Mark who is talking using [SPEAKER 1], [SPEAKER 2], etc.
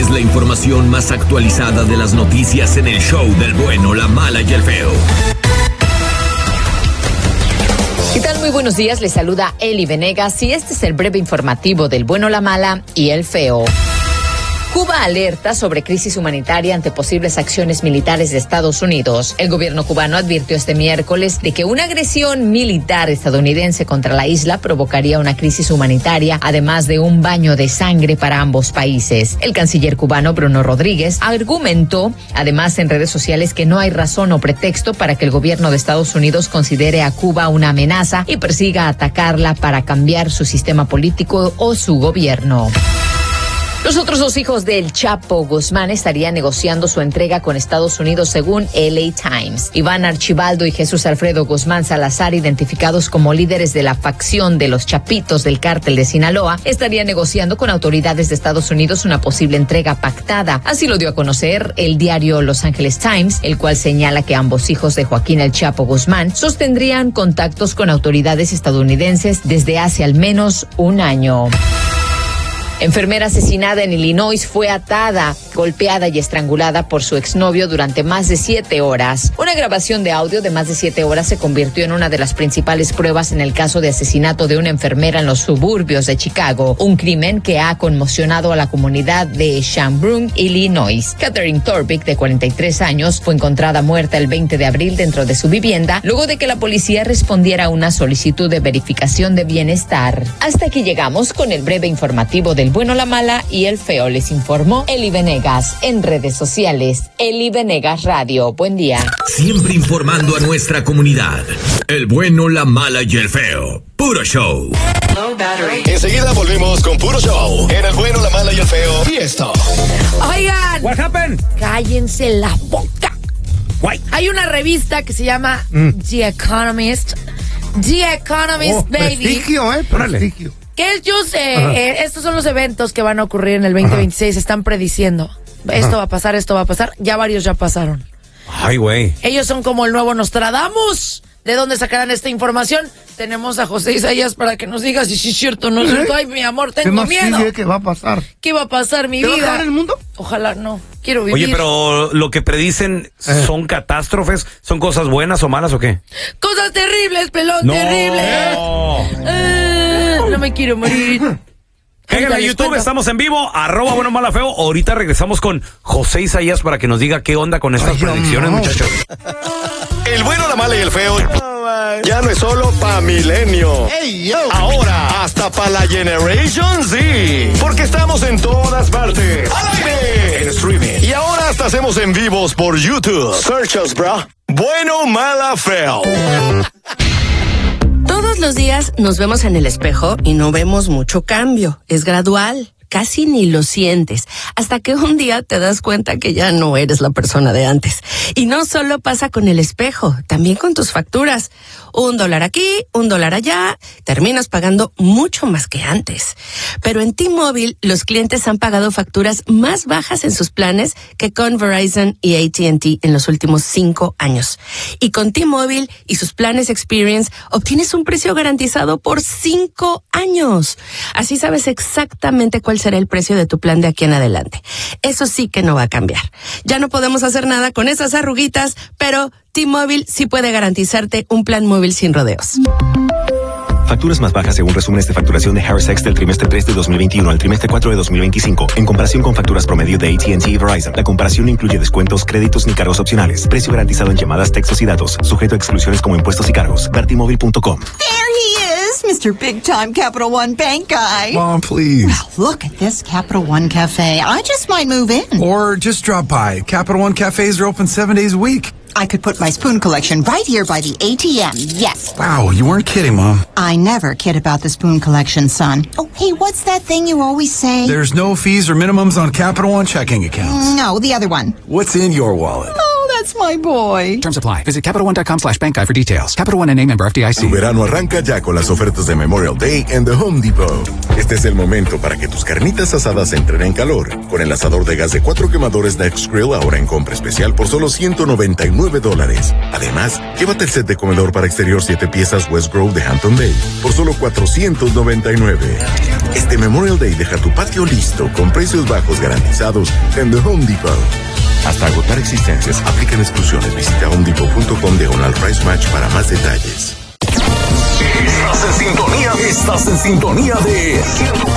[SPEAKER 1] es la información más actualizada de las noticias en el show del bueno, la mala y el feo.
[SPEAKER 2] ¿Qué tal? Muy buenos días, les saluda Eli Venegas y este es el breve informativo del bueno, la mala y el feo. Cuba alerta sobre crisis humanitaria ante posibles acciones militares de Estados Unidos. El gobierno cubano advirtió este miércoles de que una agresión militar estadounidense contra la isla provocaría una crisis humanitaria, además de un baño de sangre para ambos países. El canciller cubano Bruno Rodríguez argumentó, además en redes sociales, que no hay razón o pretexto para que el gobierno de Estados Unidos considere a Cuba una amenaza y persiga atacarla para cambiar su sistema político o su gobierno. Los otros dos hijos del Chapo Guzmán estarían negociando su entrega con Estados Unidos según LA Times. Iván Archibaldo y Jesús Alfredo Guzmán Salazar, identificados como líderes de la facción de los Chapitos del cártel de Sinaloa, estarían negociando con autoridades de Estados Unidos una posible entrega pactada. Así lo dio a conocer el diario Los Angeles Times, el cual señala que ambos hijos de Joaquín El Chapo Guzmán sostendrían contactos con autoridades estadounidenses desde hace al menos un año. Enfermera asesinada en Illinois fue atada, golpeada y estrangulada por su exnovio durante más de 7 horas. Una grabación de audio de más de 7 horas se convirtió en una de las principales pruebas en el caso de asesinato de una enfermera en los suburbios de Chicago, un crimen que ha conmocionado a la comunidad de Shanbrun, Illinois. Catherine Torbick, de 43 años, fue encontrada muerta el 20 de abril dentro de su vivienda, luego de que la policía respondiera a una solicitud de verificación de bienestar. Hasta aquí llegamos con el breve informativo del bueno, la mala y el feo. Les informó Eli Venegas. En redes sociales, Eli Venegas Radio. Buen día.
[SPEAKER 1] Siempre informando a nuestra comunidad. El bueno, la mala y el feo. Puro show.
[SPEAKER 3] Enseguida volvemos con Puro Show. En el bueno, la mala y el feo. Y esto.
[SPEAKER 4] Oigan.
[SPEAKER 5] What happened?
[SPEAKER 4] Cállense la boca.
[SPEAKER 5] Why?
[SPEAKER 4] Hay una revista que se llama The Economist. The Economist, baby.
[SPEAKER 5] Prestigio, prestigio.
[SPEAKER 4] Que yo sé, estos son los eventos que van a ocurrir en el 2026. Están prediciendo. Esto va a pasar, esto va a pasar. Ya varios ya pasaron.
[SPEAKER 5] Ay, güey.
[SPEAKER 4] Ellos son como el nuevo Nostradamus. ¿De dónde sacarán esta información? Tenemos a José Isaías para que nos diga si sí es cierto o no es cierto. Ay, mi amor, tengo miedo.
[SPEAKER 5] ¿Qué va a pasar?
[SPEAKER 4] ¿Qué va a pasar, mi
[SPEAKER 5] ¿Te
[SPEAKER 4] vida?
[SPEAKER 5] va a acabar el mundo?
[SPEAKER 4] Ojalá no. Quiero vivir.
[SPEAKER 6] Oye, pero lo que predicen son catástrofes, ¿son cosas buenas o malas o qué?
[SPEAKER 4] Cosas terribles, pelón,
[SPEAKER 6] No.
[SPEAKER 4] terribles. No me quiero morir.
[SPEAKER 6] Cáiganle a YouTube, estamos en vivo, @bueno mala feo. Ahorita regresamos con José Isaías para que nos diga qué onda con estas predicciones, muchachos.
[SPEAKER 3] El bueno, la mala y el feo. Ya no es solo pa' Milenio. Ahora hasta pa' la Generation Z. Porque estamos en todas partes. ¡Al aire! En streaming. Y ahora hasta hacemos en vivos por YouTube. Search us, bro. Bueno, mala, feo.
[SPEAKER 7] Todos los días nos vemos en el espejo y no vemos mucho cambio. Es gradual. Casi ni lo sientes, hasta que un día te das cuenta que ya no eres la persona de antes. Y no solo pasa con el espejo, también con tus facturas. $1 aquí, $1 allá, terminas pagando mucho más que antes. Pero en T-Mobile, los clientes han pagado facturas más bajas en sus planes que con Verizon y AT&T en los últimos 5 años. Y con T-Mobile y sus planes Experience, obtienes un precio garantizado por 5 años. Así sabes exactamente cuál será el precio de tu plan de aquí en adelante. Eso sí que no va a cambiar. Ya no podemos hacer nada con esas arruguitas, pero T-Mobile sí puede garantizarte un plan móvil sin rodeos.
[SPEAKER 8] Facturas más bajas según resúmenes de facturación de Harris X del trimestre 3 de 2021 al trimestre 4 de 2025, en comparación con facturas promedio de AT&T y Verizon. La comparación no incluye descuentos, créditos ni cargos opcionales. Precio garantizado en llamadas, textos y datos, sujeto a exclusiones como impuestos y cargos. Vertimóvil.com.
[SPEAKER 9] There he is, Mr. Big Time Capital One Bank Guy.
[SPEAKER 10] Mom, please.
[SPEAKER 9] Wow, look at this Capital One Cafe. I just might move in.
[SPEAKER 10] Or just drop by. Capital One cafes are open 7 days a week.
[SPEAKER 9] I could put my spoon collection right here by the ATM, yes.
[SPEAKER 10] Wow, you weren't kidding, Mom.
[SPEAKER 9] I never kid about the spoon collection, son. Oh, hey, what's that thing you always say?
[SPEAKER 10] There's no fees or minimums on Capital One checking accounts.
[SPEAKER 9] No, the other one.
[SPEAKER 10] What's in your wallet?
[SPEAKER 9] Oh, That's my boy.
[SPEAKER 10] Terms apply. Visit CapitalOne.com/bank guide for details. Capital One N.A. member FDIC.
[SPEAKER 11] Tu verano arranca ya con las ofertas de Memorial Day en The Home Depot. Este es el momento para que tus carnitas asadas entren en calor. Con el asador de gas de 4 quemadores Next Grill ahora en compra especial por solo $199. Además, llévate el set de comedor para exterior 7 piezas West Grove de Hampton Bay por solo $499. Este Memorial Day deja tu patio listo con precios bajos garantizados en The Home Depot. Hasta agotar existencias, aplican exclusiones. Visita homedepot.com/price match para más detalles.
[SPEAKER 3] Estás en sintonía de